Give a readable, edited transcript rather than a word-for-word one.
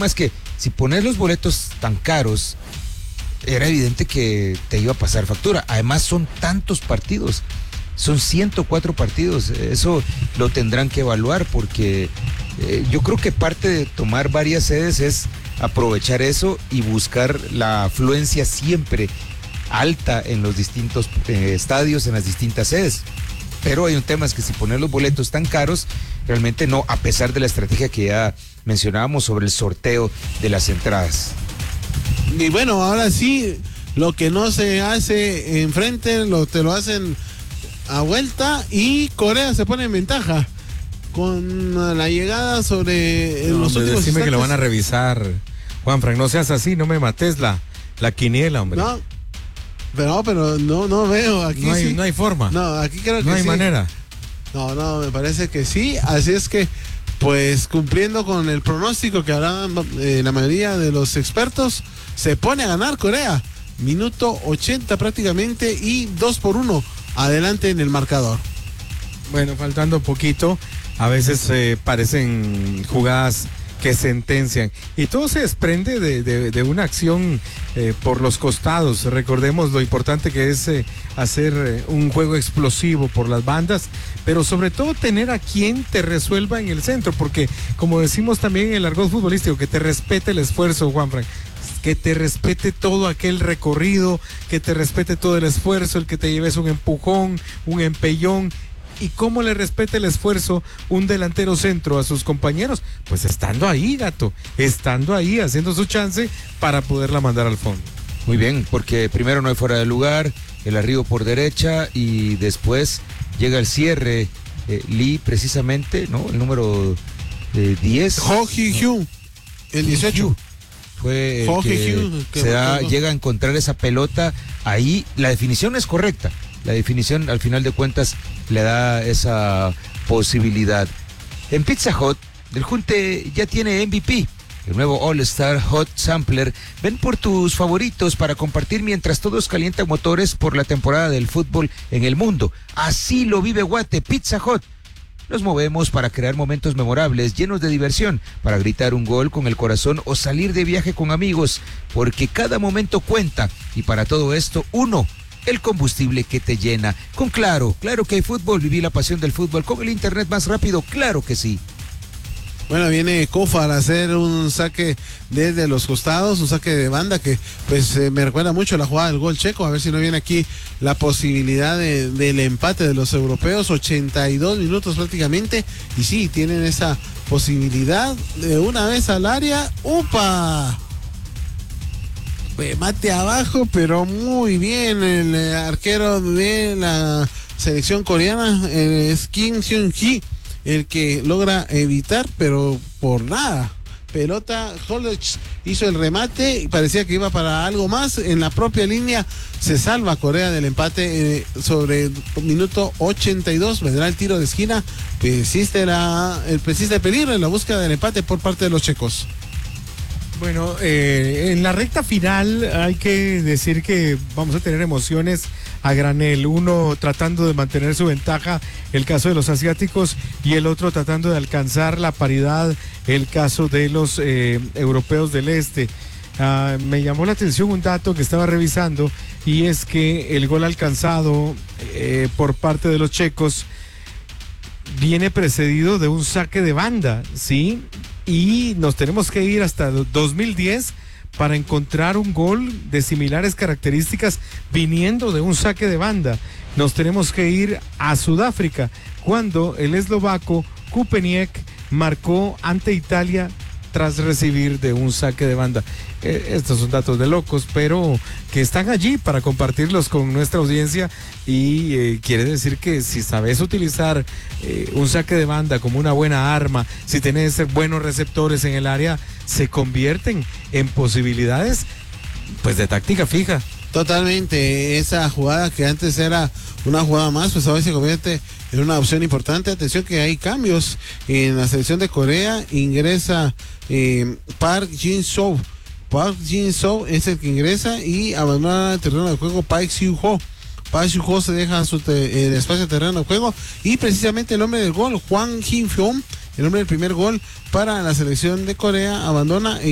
tema es que si pones los boletos tan caros, era evidente que te iba a pasar factura. Además son tantos partidos, son 104 partidos, eso lo tendrán que evaluar porque yo creo que parte de tomar varias sedes es aprovechar eso y buscar la afluencia siempre alta en los distintos estadios, en las distintas sedes. Pero hay un tema, es que si poner los boletos tan caros, realmente no, a pesar de la estrategia que ya mencionábamos sobre el sorteo de las entradas. Y bueno, ahora sí, lo que no se hace enfrente, te lo hacen a vuelta, y Corea se pone en ventaja con la llegada sobre los últimos decime instantes. Que lo van a revisar, Juanfran, no seas así, no me mates la quiniela, hombre. No, pero no veo aquí. No hay forma. No, aquí creo que no hay sí. manera. No, me parece que sí, así es que, pues cumpliendo con el pronóstico que hablaban la mayoría de los expertos, se pone a ganar Corea, minuto 80 prácticamente, y 2-1 adelante en el marcador. Bueno, faltando poquito, a veces parecen jugadas que sentencian, y todo se desprende de una acción por los costados. Recordemos lo importante que es hacer un juego explosivo por las bandas, pero sobre todo tener a quien te resuelva en el centro, porque como decimos también en el argot futbolístico, que te respete el esfuerzo, Juanfran, que te respete todo aquel recorrido, que te respete todo el esfuerzo, el que te lleves un empujón, un empellón. ¿Y cómo le respeta el esfuerzo un delantero centro a sus compañeros? Pues estando ahí, gato, estando ahí, haciendo su chance para poderla mandar al fondo. Muy bien, porque primero no hay fuera de lugar, el arribo por derecha, y después llega el cierre, Lee precisamente, ¿no? El número 10. Ho Ji-hyun, el 18. Fue el que llega a encontrar esa pelota ahí. La definición es correcta. La definición, al final de cuentas, le da esa posibilidad. En Pizza Hut, el Junte ya tiene MVP, el nuevo All Star Hot Sampler. Ven por tus favoritos para compartir mientras todos calientan motores por la temporada del fútbol en el mundo. Así lo vive Guate. Pizza Hut. Nos movemos para crear momentos memorables, llenos de diversión, para gritar un gol con el corazón o salir de viaje con amigos, porque cada momento cuenta, y para todo esto, el combustible que te llena. Con Claro que hay fútbol, viví la pasión del fútbol con el internet más rápido, claro que sí. Bueno, viene Kofar a hacer un saque desde los costados, un saque de banda que pues me recuerda mucho a la jugada del gol checo. A ver si no viene aquí la posibilidad del empate de los europeos. 82 minutos prácticamente, y sí, tienen esa posibilidad de una vez al área. ¡Upa! Mate abajo, pero muy bien el arquero de la selección coreana, es Kim Seung-hee, el que logra evitar, pero por nada. Pelota, Hollech hizo el remate y parecía que iba para algo más. En la propia línea se salva Corea del empate sobre el minuto 82. Vendrá el tiro de esquina. Persiste el peligro en la búsqueda del empate por parte de los checos. Bueno, en la recta final hay que decir que vamos a tener emociones a granel, uno tratando de mantener su ventaja, el caso de los asiáticos, y el otro tratando de alcanzar la paridad, el caso de los europeos del este. Me llamó la atención un dato que estaba revisando, y es que el gol alcanzado por parte de los checos viene precedido de un saque de banda, ¿sí? Y nos tenemos que ir hasta 2010 para encontrar un gol de similares características viniendo de un saque de banda. Nos tenemos que ir a Sudáfrica, cuando el eslovaco Kupeniek marcó ante Italia tras recibir de un saque de banda. Estos son datos de locos, pero que están allí para compartirlos con nuestra audiencia, y quiere decir que si sabes utilizar un saque de banda como una buena arma, si tenés buenos receptores en el área, se convierten en posibilidades pues de táctica fija. Totalmente, esa jugada que antes era una jugada más, pues ahora se convierte en una opción importante. Atención que hay cambios en la selección de Corea. Ingresa Park Jin-soo. Park Jin-soo es el que ingresa, y abandona el terreno de juego Park Seo-ho. Park Seo-ho se deja el espacio de terreno de juego, y precisamente el hombre del gol, Hwang Hin-fyong, el hombre del primer gol para la selección de Corea, abandona